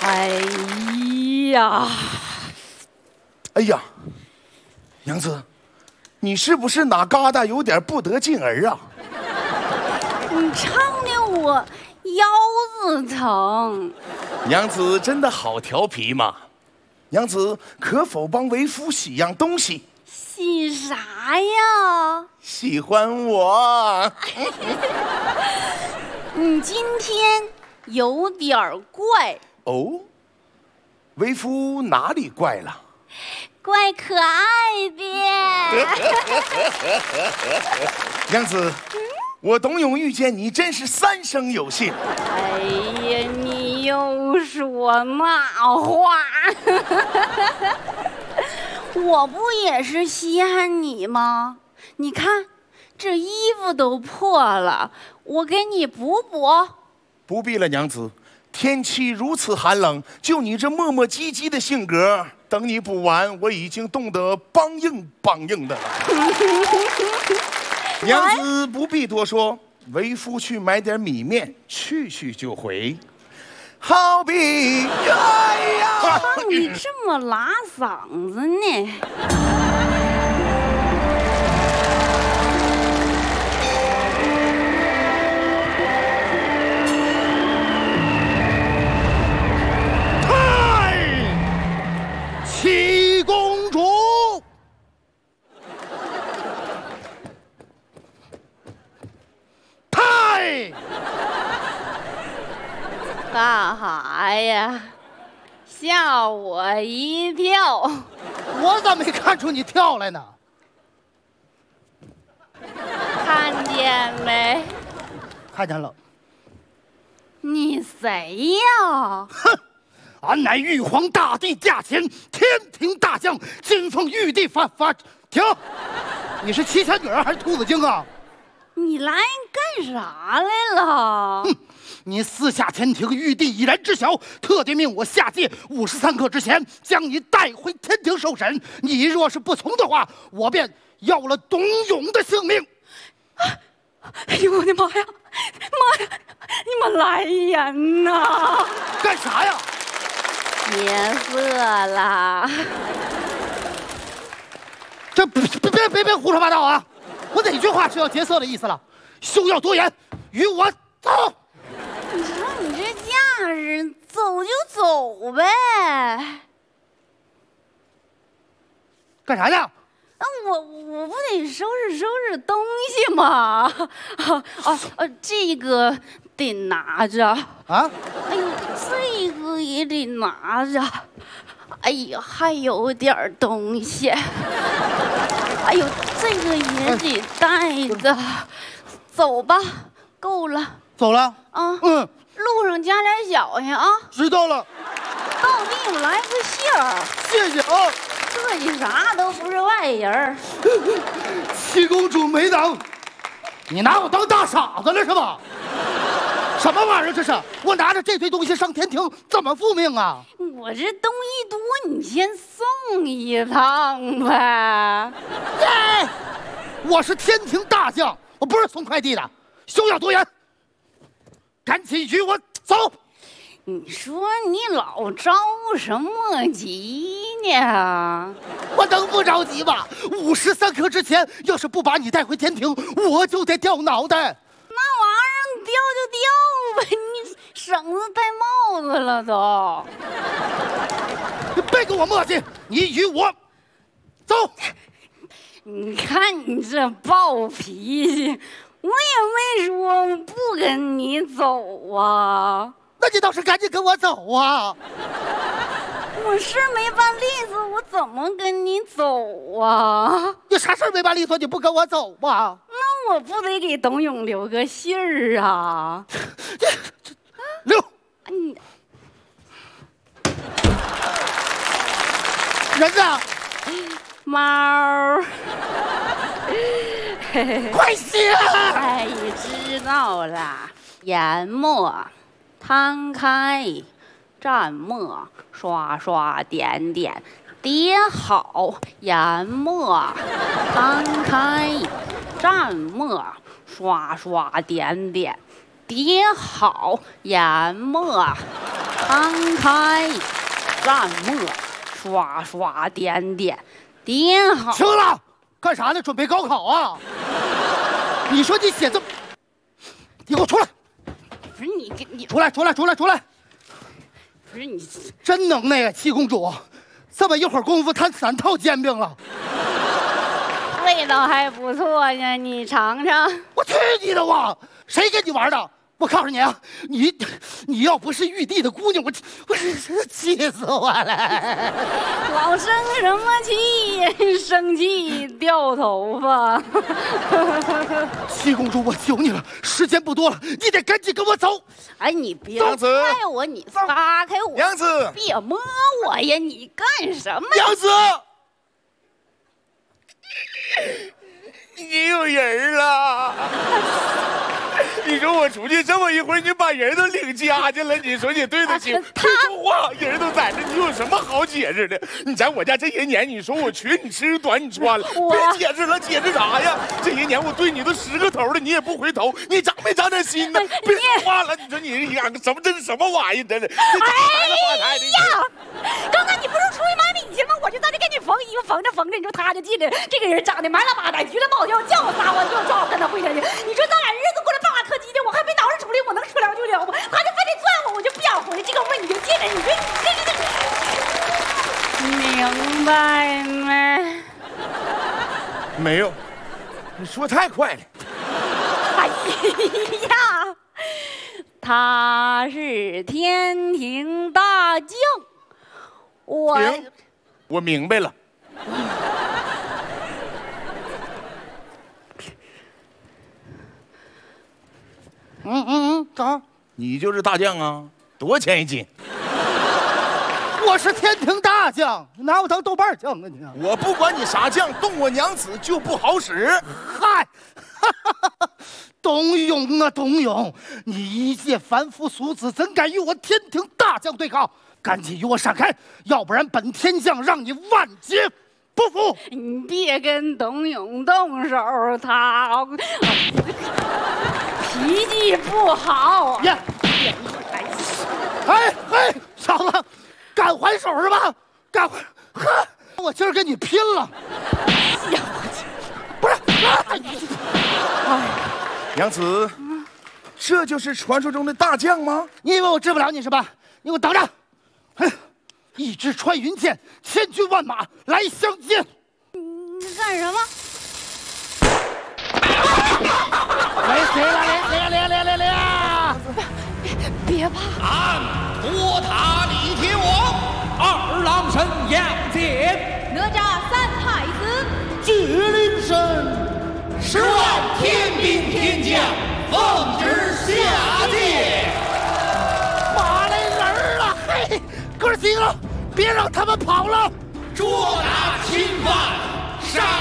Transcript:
哎呀， 哎呀，娘子，你是不是哪疙瘩有点不得劲儿啊？ 你唱的我腰子疼。 娘子真的好调皮嘛！娘子可否帮为夫洗样东西？ 洗啥呀？ 喜欢我。 你今天有点怪。 哦，为夫哪里怪了？ 怪可爱的。 娘子，我董永遇见你真是三生有幸。 哎呀，你又说那话。我不也是稀罕你吗？你看这衣服都破了，我给你补补。 不必了，娘子，天气如此寒冷，就你这磨磨唧唧的性格，等你补完，我已经冻得梆硬梆硬的了。娘子不必多说，为夫去买点米面，去去就回。好比哎呀， 唱你这么拉嗓子呢？ 七公主，太干哈呀？吓我一跳！ 我咋没看出你跳来呢？ 看见没？ 看见了。 你谁呀？ 哼，俺乃玉皇大帝驾前天庭大将，金凤玉帝停！你是七仙女还是兔子精啊？ 你来干啥来了？ 哼！你私下天庭，玉帝已然知晓，特地命我下界53刻之前将你带回天庭受审。你若是不从的话，我便要了董永的性命。 哎呦我的妈呀！妈呀！你们来人呐！ 干啥呀？ 劫色了！ 这别胡说八道啊！我哪句话是要劫色的意思了？休要多言，与我走。 你说你这架势，走就走呗。 干啥呢？ 我不得收拾东西吗？这个得拿着啊！ 哎呦，这个也得拿着。哎呀，还有点东西。哎呦，这个也得带着。走吧，够了。 走了。 啊，路上加点小心啊。 知道了。 到地方来个信儿。 谢谢啊。 客气啥都不是外人。 七公主没等，你拿我当大傻子了是吧？什么玩意儿这是？我拿着这堆东西上天庭，怎么复命啊？ 我这东西多，你先送一趟呗。 耶！我是天庭大将，我不是送快递的，休要多言，赶紧与我走。 你说你老着什么急呢？ 我能不着急吗？53刻之前，要是不把你带回天庭，我就得掉脑袋。 那玩意儿你掉就掉呗，你省得戴帽子了都。 你别跟我磨叽，你与我走。 你看你这暴脾气，我也没说不跟你走啊。 那你倒是赶紧跟我走啊！ 我是没办利索，我怎么跟你走啊？ 你啥事儿没办利索，你不跟我走吧？ 那我不得给董永留个信儿啊？ 留。 你人呢？ 猫。 快写！ 哎，知道了。研墨，摊开，蘸墨，刷刷点点，叠好。研墨，摊开，蘸墨，刷刷点点，叠好。研墨， 摊开，蘸墨，刷刷点点，点好。 行了，干啥呢？准备高考啊？你说你写这，你给我出来！ 不是你出来！ 不是你， 真能耐呀，七公主，这么一会儿功夫摊3套煎饼了。 味道还不错呢，你尝尝。 我去你的吧！谁跟你玩的？我告诉你啊，你要不是玉帝的姑娘，我气死我了！ 老生什么气？生气掉头发。 七公主，我求你了，时间不多了，你得赶紧跟我走。 哎，你别娘子拍我，你撒开我！ 娘子， 别摸我呀！你干什么？ 娘子，你有人了。你说我出去这么一会儿，你把人都领家去了，你说你对得起？别说话，人都在这，你有什么好解释的？你在我家这些年，你说我缺你吃短你穿了，别解释了，解释啥呀？这些年我对你都10个头了，你也不回头，你长没长点心呢？别说话了，你说你养个什么？这是什么玩意？真是！ 哎呀！刚才你不是出去买米去吗？我就在这给你缝衣服，缝着，你说他就进来，这个人长得满拉巴呆，橘了冒叫，叫我撒我就抓我跟他回家去。你说咱俩日子过得巴拉特急的，我还没脑子处理，我能说了就了吗？他就非得攥我，我就不想回，这个问题就进来。你说你明白没？ 没有，你说太快了。 哎呀，他是天庭大将， 行，我明白了。 咋？ 你就是大将啊？多少钱1斤？ 我是天庭大将，拿我当豆瓣酱啊你！ 我不管你啥将，动我娘子就不好使。 嗨，董永啊，董永，你一介凡夫俗子，怎敢与我天庭大将对抗？赶紧与我闪开，要不然本天将让你万劫不复！ 你别跟董永动手，他脾气不好。 呀，哎，嫂子，敢还手是吧？敢还？呵，我今儿跟你拼了！ 呀， 不是， 娘子，这就是传说中的大将吗？ 你以为我治不了你是吧？你给我等着！一支穿云箭，1000军万马来相见。 你干什么？ 来谁了？来！ 别怕， 俺托塔李天王2郎神杨戬， 哪吒3太子， 巨灵神 10万天兵天将，奉旨下界。 马来人了，嘿，哥几个，别让他们跑了！ 捉拿侵犯，杀